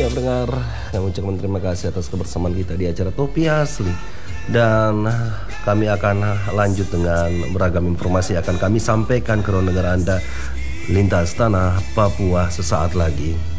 Ya pendengar, kami ucapkan terima kasih atas kebersamaan kita di acara Topi Asli. Dan kami akan lanjut dengan beragam informasi akan kami sampaikan ke negara Anda lintas tanah Papua sesaat lagi.